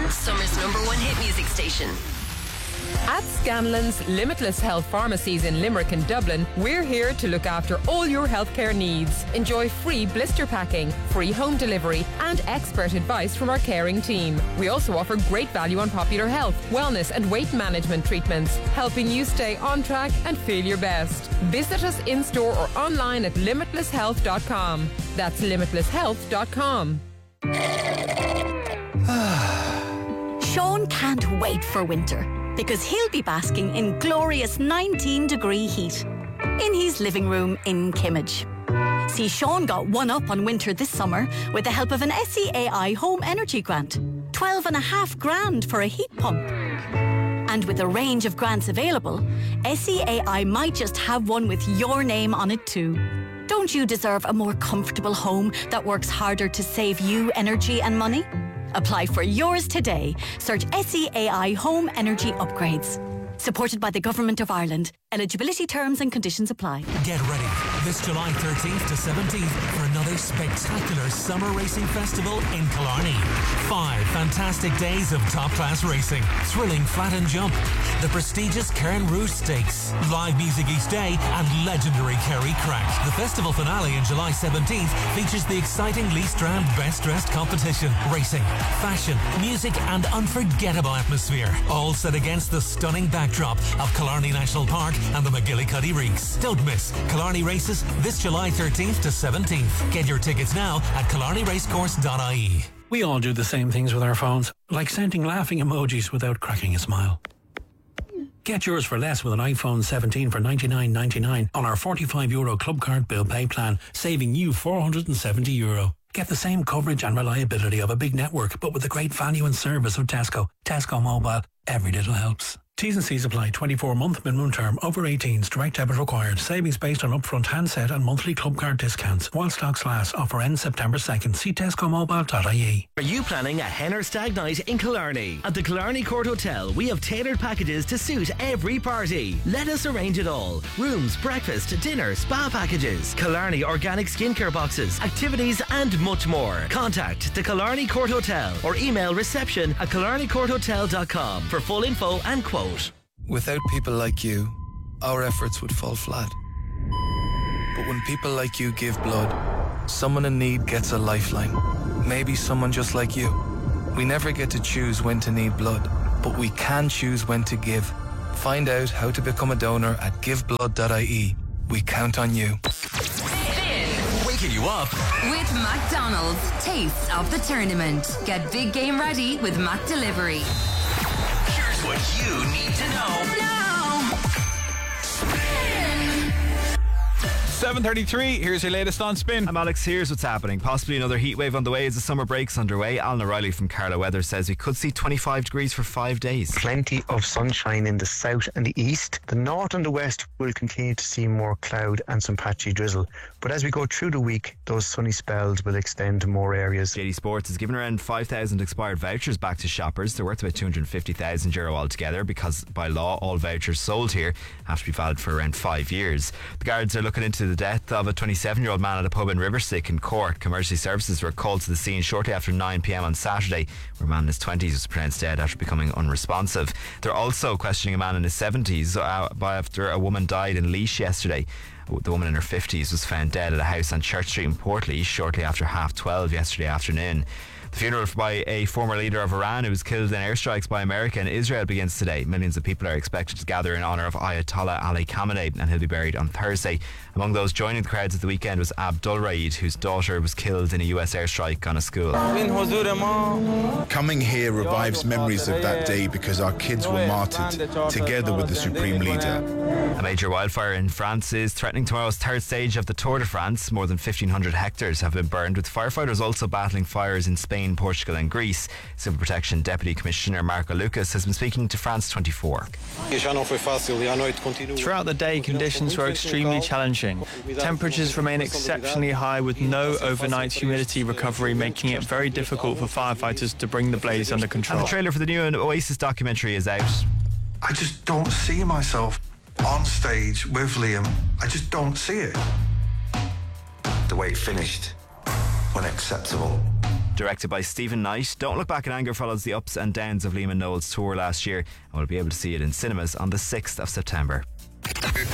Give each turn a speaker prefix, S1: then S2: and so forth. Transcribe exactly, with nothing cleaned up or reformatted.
S1: Summer's number one hit music station.
S2: At Scanlon's Limitless Health Pharmacies in Limerick and Dublin, we're here to look after all your healthcare needs. Enjoy free blister packing, free home delivery and expert advice from our caring team. We also offer great value on popular health, wellness and weight management treatments, helping you stay on track and feel your best. Visit us in-store or online at limitless health dot com. That's limitless health dot com.
S3: Sean can't wait for winter, because he'll be basking in glorious nineteen degree heat in his living room in Kimmage. See, Sean got one up on winter this summer with the help of an S E A I Home Energy Grant. Twelve and a half grand for a heat pump. And with a range of grants available, S E A I might just have one with your name on it too. Don't you deserve a more comfortable home that works harder to save you energy and money? Apply for yours today. Search S E A I Home Energy Upgrades. Supported by the Government of Ireland. Eligibility terms and conditions apply.
S4: Get ready this July thirteenth to seventeenth for another spectacular summer racing festival in Killarney. Five fantastic days of top-class racing, thrilling flat and jump, the prestigious Cairn Rouge Stakes, live music each day, and legendary Kerry Crack. The festival finale on July seventeenth features the exciting Lee Strand Best Dressed competition, racing, fashion, music, and unforgettable atmosphere, all set against the stunning backdrop of Killarney National Park and the McGillicuddy Reeks. Don't miss Killarney Races this July thirteenth to seventeenth. Get your tickets now at killarney racecourse dot I E.
S5: We all do the same things with our phones, like sending laughing emojis without cracking a smile. Get yours for less with an iPhone seventeen for ninety-nine ninety-nine on our forty-five euro Club Card Bill Pay plan, saving you four hundred seventy euro. Get the same coverage and reliability of a big network, but with the great value and service of Tesco. Tesco Mobile. Every little helps. T's and C's apply. twenty-four month minimum term. Over eighteens. Direct debit required. Savings based on upfront handset and monthly club card discounts. While stocks last. Offer ends September second. See tesco mobile dot I E.
S6: Are you planning a hen or stag night in Killarney? At the Killarney Court Hotel, we have tailored packages to suit every party. Let us arrange it all. Rooms, breakfast, dinner, spa packages, Killarney organic skincare boxes, activities and much more. Contact the Killarney Court Hotel or email reception at killarney court hotel dot com for full info and quote.
S7: Without people like you, our efforts would fall flat. But when people like you give blood, someone in need gets a lifeline. Maybe someone just like you. We never get to choose when to need blood, but we can choose when to give. Find out how to become a donor at give blood dot I E. We count on you.
S4: Waking you up
S1: With McDonald's, Tastes of the Tournament. Get big game ready with Mac Delivery.
S4: Here's what you need to know
S1: now.
S8: seven thirty-three, here's your latest on Spin.
S9: I'm Alex, here's what's happening. Possibly another heat wave on the way as the summer break's underway. Alan O'Reilly from Carlow Weather says we could see twenty-five degrees for five days.
S10: Plenty of sunshine in the south and the east. The north and the west will continue to see more cloud and some patchy drizzle. But as we go through the week, those sunny spells will extend to more areas.
S9: J D Sports has given around five thousand expired vouchers back to shoppers. They're worth about two hundred fifty thousand euro altogether, because by law all vouchers sold here have to be valid for around five years. The guards are looking into the death of a twenty-seven-year-old man at a pub in Riversick in Cork. Emergency services were called to the scene shortly after nine p.m. on Saturday, where a man in his twenties was pronounced dead after becoming unresponsive. They're also questioning a man in his seventies uh, after a woman died in Laois yesterday. The woman in her fifties was found dead at a house on Church Street in Portlaoise shortly after half twelve yesterday afternoon. The funeral by a former leader of Iran who was killed in airstrikes by America and Israel begins today. Millions of people are expected to gather in honour of Ayatollah Ali Khamenei, and he'll be buried on Thursday. Among those joining the crowds at the weekend was Abdul Raid, whose daughter was killed in a U S airstrike on a school.
S11: Coming here revives memories of that day because our kids were martyred together with the Supreme Leader.
S9: A major wildfire in France is threatening tomorrow's third stage of the Tour de France. More than fifteen hundred hectares have been burned, with firefighters also battling fires in Spain, Portugal and Greece. Civil Protection Deputy Commissioner Marco Lucas has been speaking to France twenty-four.
S12: Throughout the day, conditions were extremely challenging. Temperatures remain exceptionally high, with no overnight humidity recovery, making it very difficult for firefighters to bring the blaze under control.
S9: And the trailer for the new Oasis documentary is out.
S13: I just don't see myself on stage with Liam. I just don't see it.
S14: The way it finished, unacceptable.
S9: directed by Stephen Knight. Don't Look Back in Anger follows the ups and downs of Liam and Noel's tour last year, and we'll be able to see it in cinemas on the sixth of September.